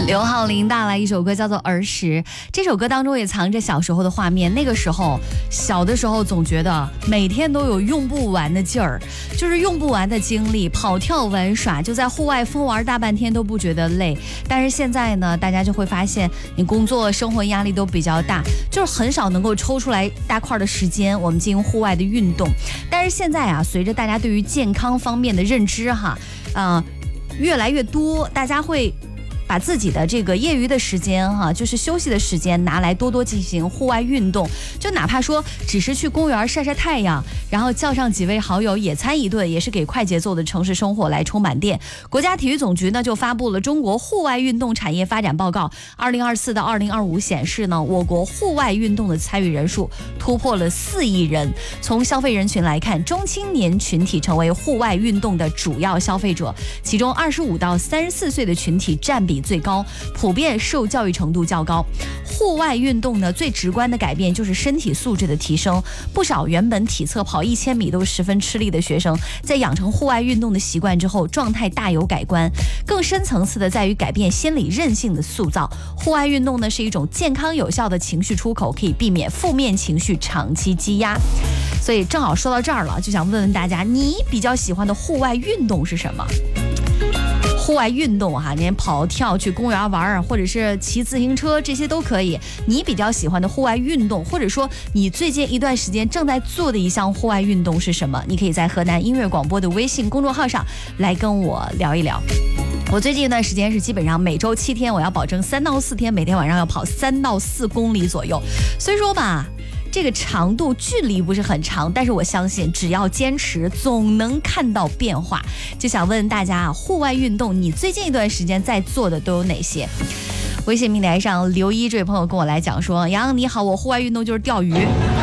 刘浩林带来一首歌叫做《儿时》，这首歌当中也藏着小时候的画面。那个时候，小的时候总觉得每天都有用不完的劲儿，就是用不完的精力，跑跳玩耍，就在户外疯玩大半天都不觉得累。但是现在呢，大家就会发现，你工作生活压力都比较大，就是很少能够抽出来大块的时间，我们进行户外的运动。但是现在啊，随着大家对于健康方面的认知越来越多，大家会把自己的这个业余的时间就是休息的时间拿来多多进行户外运动，就哪怕说只是去公园晒晒太阳，然后叫上几位好友野餐一顿，也是给快节奏的城市生活来充满电。国家体育总局呢就发布了中国户外运动产业发展报告2024到2025，显示呢，我国户外运动的参与人数突破了4亿人。从消费人群来看，中青年群体成为户外运动的主要消费者，其中25到34岁的群体占比最高，普遍受教育程度较高。户外运动呢，最直观的改变就是身体素质的提升。不少原本体测跑1000米都十分吃力的学生，在养成户外运动的习惯之后，状态大有改观。更深层次的在于改变心理韧性的塑造。户外运动呢，是一种健康有效的情绪出口，可以避免负面情绪长期积压。所以正好说到这儿了，就想问问大家，你比较喜欢的户外运动是什么？户外运动你跑跳去公园玩，或者是骑自行车，这些都可以。你比较喜欢的户外运动，或者说你最近一段时间正在做的一项户外运动是什么？你可以在河南音乐广播的微信公众号上来跟我聊一聊。我最近一段时间是基本上每周7天，我要保证3到4天，每天晚上要跑3到4公里左右。所以说吧，这个长度距离不是很长，但是我相信只要坚持，总能看到变化。就想问大家户外运动你最近一段时间在做的都有哪些？微信平台上刘一这位朋友跟我来讲说，杨你好，我户外运动就是钓鱼。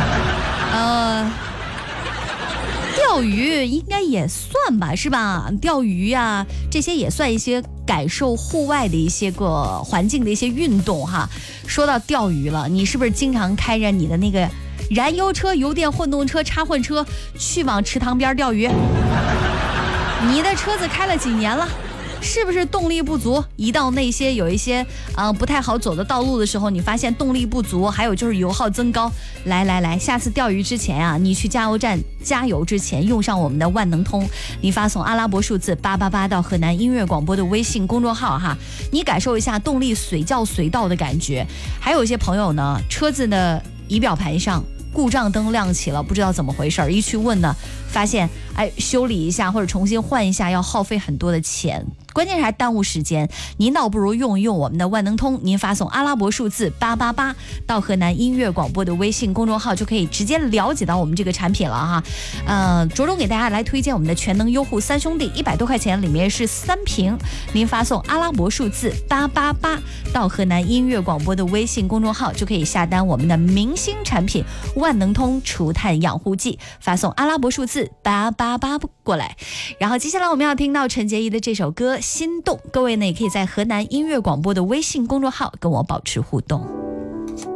钓鱼应该也算吧，是吧？钓鱼啊，这些也算一些感受户外的一些个环境的一些运动哈。说到钓鱼了，你是不是经常开着你的那个燃油车、油电混动车、插混车去往池塘边钓鱼？你的车子开了几年了？是不是动力不足？一到那些有一些不太好走的道路的时候，你发现动力不足，还有就是油耗增高。来，下次钓鱼之前你去加油站加油之前用上我们的万能通，你发送阿拉伯数字888到河南音乐广播的微信公众号你感受一下动力随叫随到的感觉。还有一些朋友呢，车子的仪表盘上故障灯亮起了，不知道怎么回事，一去问呢，发现修理一下或者重新换一下要耗费很多的钱，关键是还耽误时间。您倒不如用我们的万能通，您发送阿拉伯数字888到河南音乐广播的微信公众号，就可以直接了解到我们这个产品了着重给大家来推荐我们的全能优护3兄弟，100多块钱里面是3瓶，您发送阿拉伯数字888到河南音乐广播的微信公众号，就可以下单我们的明星产品万能通除碳养护剂，发送阿拉伯数字888过来。然后接下来我们要听到陈洁仪的这首歌《心动》，各位呢也可以在河南音乐广播的微信公众号跟我保持互动。